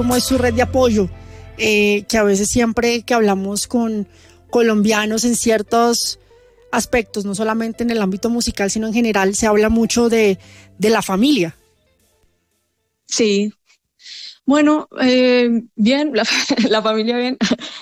¿Cómo es su red de apoyo? Que a veces siempre que hablamos con colombianos en ciertos aspectos, no solamente en el ámbito musical, sino en general, se habla mucho de la familia. Sí, bueno, bien, la familia bien.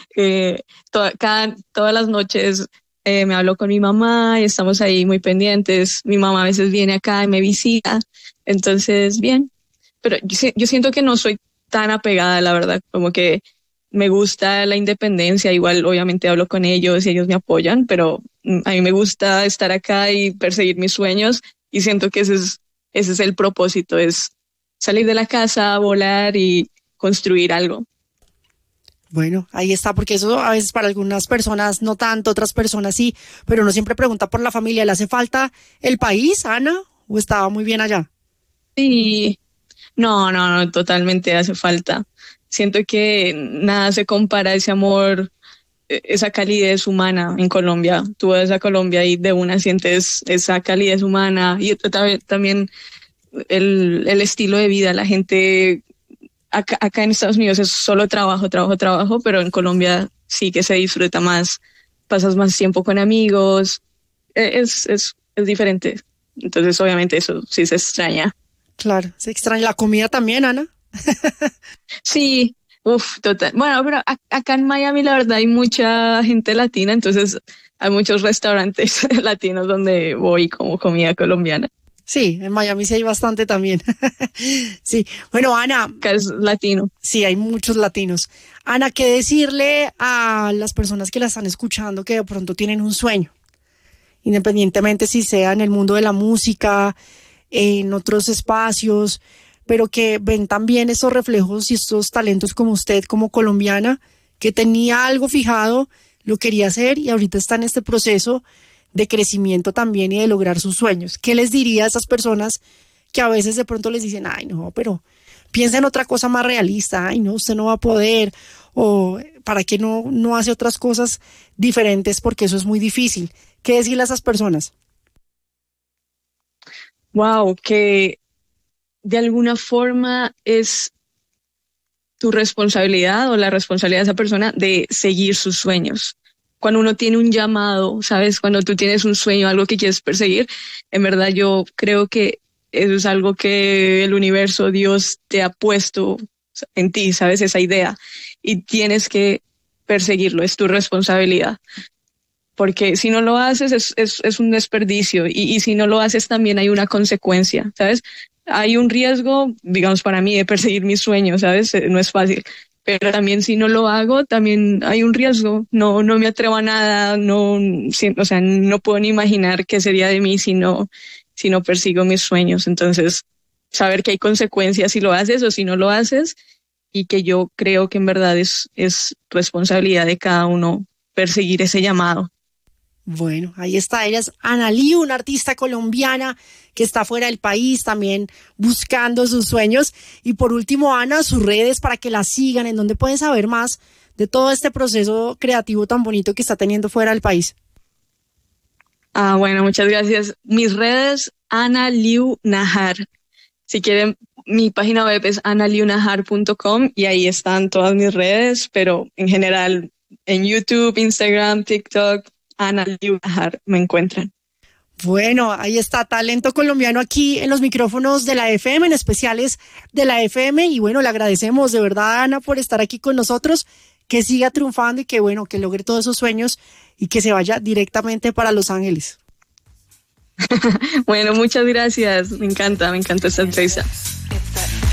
Todas las noches me hablo con mi mamá y estamos ahí muy pendientes. Mi mamá a veces viene acá y me visita, entonces bien. Pero yo siento que no soy tan apegada, la verdad, como que me gusta la independencia. Igual obviamente hablo con ellos y ellos me apoyan, pero a mí me gusta estar acá y perseguir mis sueños y siento que ese es el propósito, es salir de la casa, volar y construir algo. Bueno, ahí está, porque eso a veces para algunas personas no tanto, otras personas sí, pero uno siempre pregunta por la familia. ¿Le hace falta el país, Ana, o estaba muy bien allá? Sí, no, totalmente hace falta. Siento que nada se compara a ese amor, esa calidez humana en Colombia. Tú vas a Colombia y de una sientes esa calidez humana y también el estilo de vida. La gente acá en Estados Unidos es solo trabajo, trabajo, trabajo, pero en Colombia sí que se disfruta más, pasas más tiempo con amigos, es diferente. Entonces obviamente eso sí se extraña. Claro, se extraña la comida también, Ana. Sí, total. Bueno, pero acá en Miami la verdad hay mucha gente latina, entonces hay muchos restaurantes latinos donde voy como comida colombiana. Sí, en Miami sí hay bastante también. Sí, bueno, Ana, Acá es latino. sí, hay muchos latinos. Ana, ¿qué decirle a las personas que la están escuchando que de pronto tienen un sueño? Independientemente si sea en el mundo de la música, en otros espacios, pero que ven también esos reflejos y estos talentos como usted, como colombiana, que tenía algo fijado, lo quería hacer y ahorita está en este proceso de crecimiento también y de lograr sus sueños. ¿Qué les diría a esas personas que a veces de pronto les dicen, ay, no, pero piensa en otra cosa más realista, ay, no, usted no va a poder, o para qué no hace otras cosas diferentes porque eso es muy difícil? ¿Qué decirle a esas personas? Wow, que de alguna forma es tu responsabilidad o la responsabilidad de esa persona de seguir sus sueños. Cuando uno tiene un llamado, ¿sabes? Cuando tú tienes un sueño, algo que quieres perseguir, en verdad yo creo que eso es algo que el universo, Dios te ha puesto en ti, ¿sabes? Esa idea. Y tienes que perseguirlo, es tu responsabilidad. Porque si no lo haces es un desperdicio y si no lo haces también hay una consecuencia, ¿sabes? Hay un riesgo, digamos, para mí de perseguir mis sueños, ¿sabes? No es fácil. Pero también si no lo hago, también hay un riesgo. No me atrevo a nada, o sea, no puedo ni imaginar qué sería de mí si no persigo mis sueños. Entonces, saber que hay consecuencias si lo haces o si no lo haces y que yo creo que en verdad es responsabilidad de cada uno perseguir ese llamado. Bueno, ahí está. Ella es Ana Liu, una artista colombiana que está fuera del país también buscando sus sueños. Y por último, Ana, sus redes para que la sigan, en donde pueden saber más de todo este proceso creativo tan bonito que está teniendo fuera del país. Bueno, muchas gracias. Mis redes, Ana Liu Nahar. Si quieren, mi página web es analiunahar.com y ahí están todas mis redes, pero en general en YouTube, Instagram, TikTok, Ana Liu Nahar me encuentran. Bueno, ahí está, talento colombiano aquí en los micrófonos de la FM, en especiales de la FM. Y bueno, le agradecemos de verdad, Ana, por estar aquí con nosotros, que siga triunfando y que bueno, que logre todos esos sueños y que se vaya directamente para Los Ángeles. Bueno, muchas gracias. Me encanta esta entrevista.